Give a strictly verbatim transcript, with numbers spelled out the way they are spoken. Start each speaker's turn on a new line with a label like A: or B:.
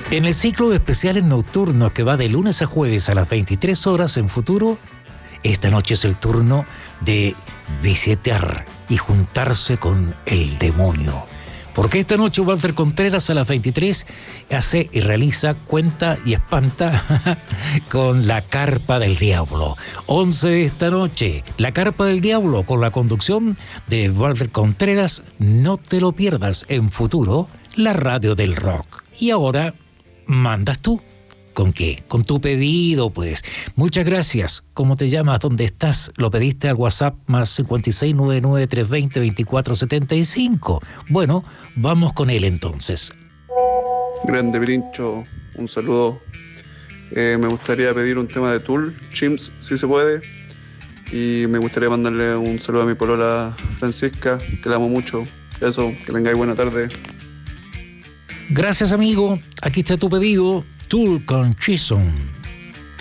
A: En el ciclo de especiales nocturnos que va de lunes a jueves a las veintitrés horas en Futuro, esta noche es el turno de visitar y juntarse con el demonio. Porque esta noche Walter Contreras a las veintitrés hace y realiza Cuenta y Espanta con La Carpa del Diablo. once de esta noche, La Carpa del Diablo con la conducción de Walter Contreras. No te lo pierdas en Futuro, la radio del rock. Y ahora, mandas tú. ¿Con qué? Con tu pedido, pues. Muchas gracias. ¿Cómo te llamas? ¿Dónde estás? Lo pediste al WhatsApp más cincuenta y seis, noventa y nueve, trescientos veinte, veinticuatro setenta y cinco. Bueno, vamos con él entonces.
B: Grande Pirincho, un saludo. Eh, me gustaría pedir un tema de Tool, Chimps, si se puede. Y me gustaría mandarle un saludo a mi polola Francisca, que la amo mucho. Eso, que tengáis buena tarde.
A: Gracias, amigo. Aquí está tu pedido. Tool con Chison.